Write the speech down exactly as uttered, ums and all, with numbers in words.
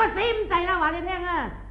死咁滯啦！話你聽啊，